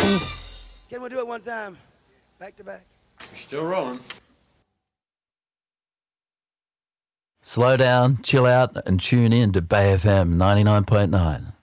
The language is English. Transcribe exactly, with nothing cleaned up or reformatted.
Can we do it one time? Back to back. You're still rolling. Slow down, chill out, and tune in to Bay F M ninety-nine point nine.